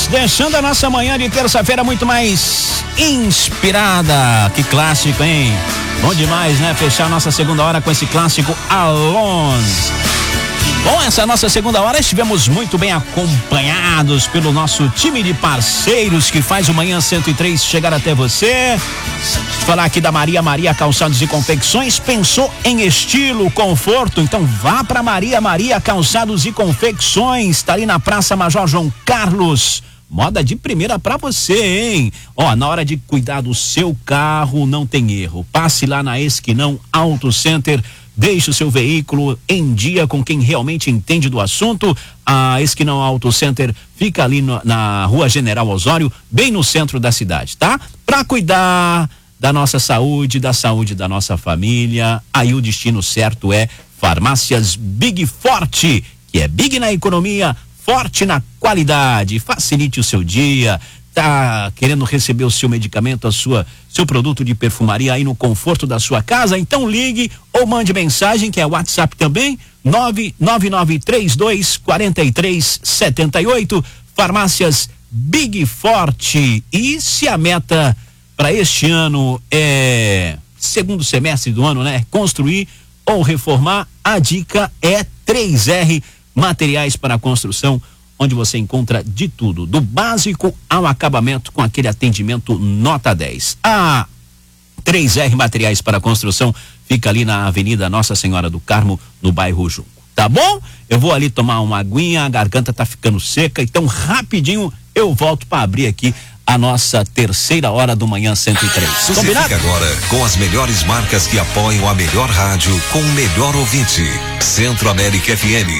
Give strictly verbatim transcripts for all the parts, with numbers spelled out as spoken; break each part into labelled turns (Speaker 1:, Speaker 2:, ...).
Speaker 1: deixando a nossa manhã de terça-feira muito mais inspirada. Que clássico, hein? Bom demais, né? Fechar a nossa segunda hora com esse clássico Alone. Bom, essa nossa segunda hora estivemos muito bem acompanhados pelo nosso time de parceiros que faz o Manhã cento e três chegar até você. Falar aqui da Maria Maria Calçados e Confecções. Pensou em estilo, conforto? Então vá para Maria Maria Calçados e Confecções. Está ali na Praça Major João Carlos. Moda de primeira pra você, hein? Ó, na hora de cuidar do seu carro, não tem erro. Passe lá na Esquinão Auto Center. Deixe o seu veículo em dia com quem realmente entende do assunto. A Esquinão Auto Center fica ali no, na Rua General Osório, bem no centro da cidade, tá? Pra cuidar da nossa saúde, da saúde da nossa família, aí o destino certo é Farmácias Big Forte, que é big na economia, forte na qualidade. Facilite o seu dia. Tá querendo receber o seu medicamento, a sua, seu produto de perfumaria aí no conforto da sua casa? Então ligue ou mande mensagem, que é WhatsApp também, nove nove nove três dois quatro três sete oito. Farmácias Big Forte. E se a meta para este ano é segundo semestre do ano, né? Construir ou reformar, a dica é três R Materiais para Construção, onde você encontra de tudo, do básico ao acabamento, com aquele atendimento nota dez. A três R Materiais para Construção fica ali na Avenida Nossa Senhora do Carmo, no bairro Junco. Tá bom? Eu vou ali tomar uma aguinha, a garganta tá ficando seca, então rapidinho eu volto para abrir aqui a nossa terceira hora do Manhã cento e três.
Speaker 2: Você fica agora com as melhores marcas que apoiam a melhor rádio com o melhor ouvinte. Centro América F M.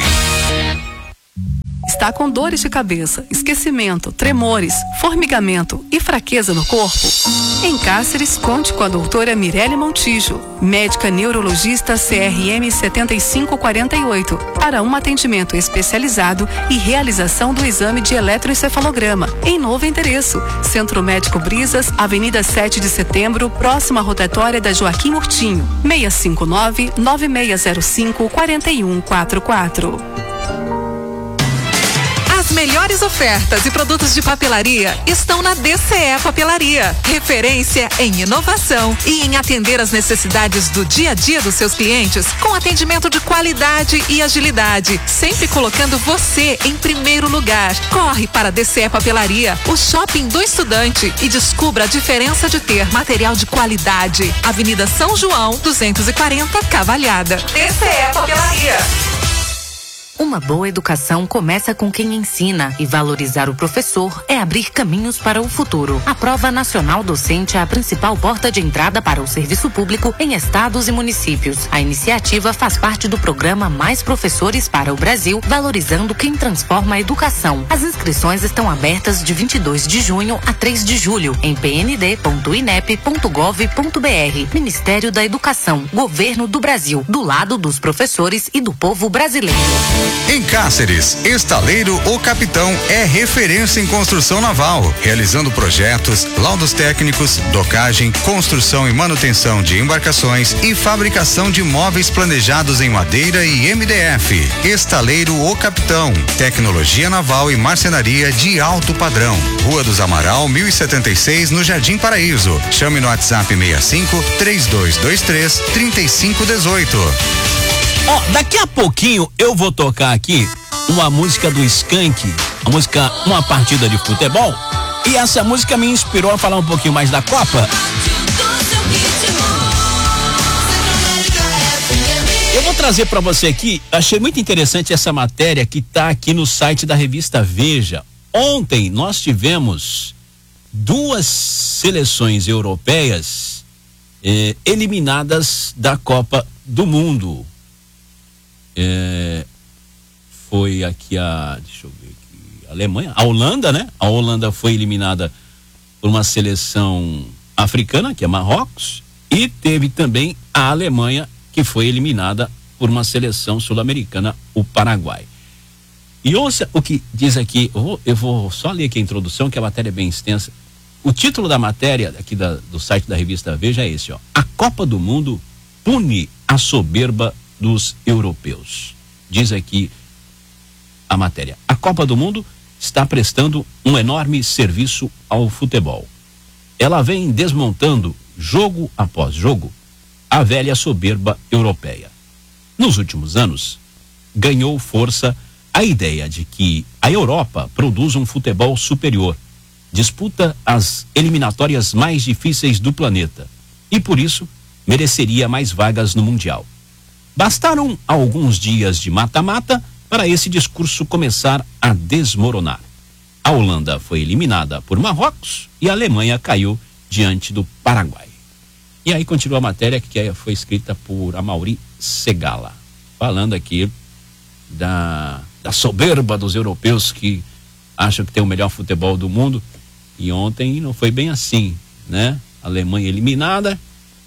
Speaker 3: Está com dores de cabeça, esquecimento, tremores, formigamento e fraqueza no corpo? Em Cáceres, conte com a doutora Mirelle Montijo, médica neurologista C R M setenta e cinco quarenta e oito, para um atendimento especializado e realização do exame de eletroencefalograma, em novo endereço, Centro Médico Brisas, Avenida sete de Setembro, próxima à rotatória da Joaquim Murtinho, seis cinco nove, nove seis zero cinco, quatro um quatro quatro.
Speaker 4: As melhores ofertas e produtos de papelaria estão na D C E Papelaria. Referência em inovação e em atender as necessidades do dia a dia dos seus clientes com atendimento de qualidade e agilidade, sempre colocando você em primeiro lugar. Corre para a D C E Papelaria, o shopping do estudante, e descubra a diferença de ter material de qualidade. Avenida São João, duzentos e quarenta, Cavalhada. D C E Papelaria.
Speaker 5: Uma boa educação começa com quem ensina, e valorizar o professor é abrir caminhos para o futuro. A Prova Nacional Docente é a principal porta de entrada para o serviço público em estados e municípios. A iniciativa faz parte do programa Mais Professores para o Brasil, valorizando quem transforma a educação. As inscrições estão abertas de vinte e dois de junho a três de julho em p n d ponto i n e p ponto gov ponto b r. Ministério da Educação, Governo do Brasil, do lado dos professores e do povo brasileiro.
Speaker 6: Em Cáceres, Estaleiro O Capitão é referência em construção naval, realizando projetos, laudos técnicos, docagem, construção e manutenção de embarcações e fabricação de móveis planejados em madeira e M D F. Estaleiro O Capitão, tecnologia naval e marcenaria de alto padrão. Rua dos Amaral, mil e setenta e seis, no Jardim Paraíso. Chame no WhatsApp seis cinco, três dois dois três, três cinco um oito.
Speaker 1: Ó, oh, daqui a pouquinho eu vou tocar aqui uma música do Skank, a música Uma Partida de Futebol, e essa música me inspirou a falar um pouquinho mais da Copa. Eu vou trazer para você aqui, achei muito interessante essa matéria que tá aqui no site da revista Veja. Ontem nós tivemos duas seleções europeias eh, eliminadas da Copa do Mundo. É, foi aqui a, deixa eu ver aqui, a Alemanha, a Holanda, né? A Holanda foi eliminada por uma seleção africana, que é Marrocos, e teve também a Alemanha, que foi eliminada por uma seleção sul-americana, o Paraguai. E ouça o que diz aqui, eu vou, eu vou só ler aqui a introdução, que a matéria é bem extensa. O título da matéria aqui da, do site da revista Veja é esse, ó: A Copa do Mundo pune a soberba dos europeus. Diz aqui a matéria: a Copa do Mundo está prestando um enorme serviço ao futebol. Ela vem desmontando, jogo após jogo, a velha soberba europeia. Nos últimos anos, ganhou força a ideia de que a Europa produz um futebol superior, disputa as eliminatórias mais difíceis do planeta e, por isso, mereceria mais vagas no Mundial. Bastaram alguns dias de mata-mata para esse discurso começar a desmoronar. A Holanda foi eliminada por Marrocos e a Alemanha caiu diante do Paraguai. E aí continua a matéria que foi escrita por Amaury Segala, falando aqui da, da soberba dos europeus que acham que tem o melhor futebol do mundo. E ontem não foi bem assim, né? A Alemanha eliminada,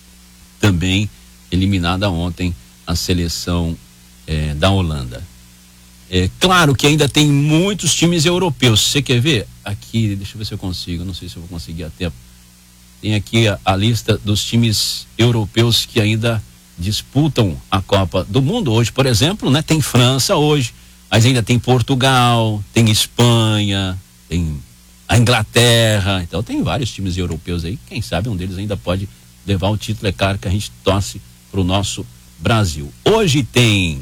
Speaker 1: também eliminada ontem a seleção eh, da Holanda. É claro que ainda tem muitos times europeus. Você quer ver? Aqui, deixa eu ver se eu consigo, não sei se eu vou conseguir a tempo. Tem aqui a, a lista dos times europeus que ainda disputam a Copa do Mundo hoje, por exemplo, né? Tem França hoje, mas ainda tem Portugal, tem Espanha, tem a Inglaterra, então tem vários times europeus aí, quem sabe um deles ainda pode levar o título, é claro que a gente torce pro nosso Brasil. Hoje tem,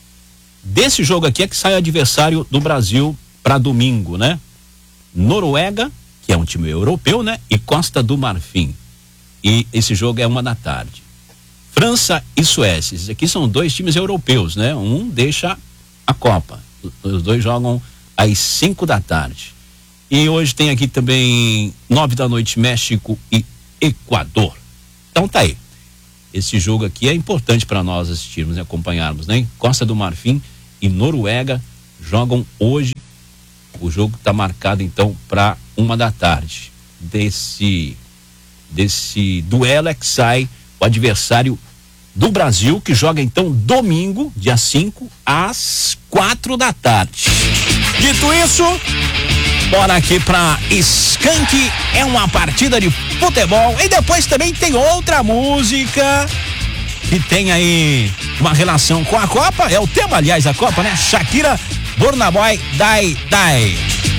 Speaker 1: desse jogo aqui é que sai o adversário do Brasil para domingo, né? Noruega, que é um time europeu, né? E Costa do Marfim. E esse jogo é uma da tarde. França e Suécia, esses aqui são dois times europeus, né? Um deixa a Copa, os dois jogam às cinco da tarde. E hoje tem aqui também nove da noite México e Equador. Então tá aí. Esse jogo aqui é importante para nós assistirmos e acompanharmos, né? Costa do Marfim e Noruega jogam hoje. O jogo está marcado então para uma da tarde. Desse desse duelo é que sai o adversário do Brasil, que joga então domingo, dia cinco, às quatro da tarde. Dito isso, bora aqui pra Skank, é uma partida de futebol. E depois também tem outra música que tem aí uma relação com a Copa. É o tema, aliás, da Copa, né? Shakira, Burna Boy, Dai Dai.